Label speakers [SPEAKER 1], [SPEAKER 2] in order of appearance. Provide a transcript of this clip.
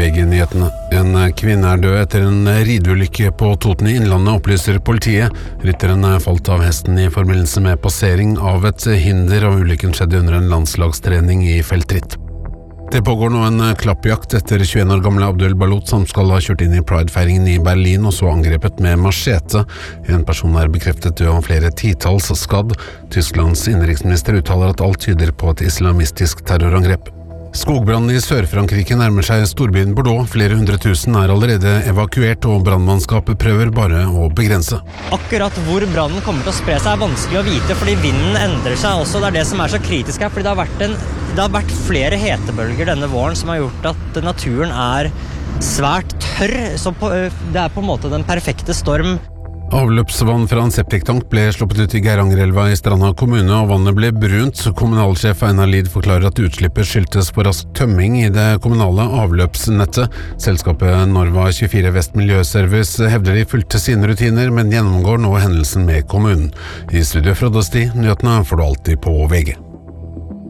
[SPEAKER 1] VG-nyhetene. En kvinne død etter en rideulykke på Toten i Innlandet, opplyser politiet. Rytteren falt av hesten i forbindelse med passering av et hinder, og ulykken skjedde under en landslagstrening i feltritt. Det pågår nå en klappjakt etter 21 år gamle Abdul Balot, som skal ha kjørt inn i Pride-feiringen i Berlin og så angrepet med machete. En person bekreftet død og flere titalls skadd. Tysklands innenriksminister uttaler at alt tyder på et islamistisk terrorangrep. Skogbrannen i Sør-Frankrike nærmer seg storbyen Bordeaux. Flere 100 000 allerede evakuert, og brannmannskapet prøver bare å begrense.
[SPEAKER 2] Akkurat hvor brannen kommer til å spre seg vanskelig å vite, fordi vinden endrer seg også. Det det som så kritisk her, fordi det har vært flere hetebølger denne våren som har gjort at naturen svært tørr. Så det på en måte den perfekte storm.
[SPEAKER 1] Avløpsvann fra en septiktank ble sluppet ut i Geirangerelva i Stranda kommune, og vannet ble brunt. Kommunalsjef Einar Lid forklarer at utslippet skyldtes for rask tømming i det kommunale avløpsnettet. Selskapet Norva 24 Vest Miljøservice hevder de fulgte sine rutiner, men gjennomgår nå hendelsen med kommunen. I studio fra Dosti, nyhetene får du alltid på VG.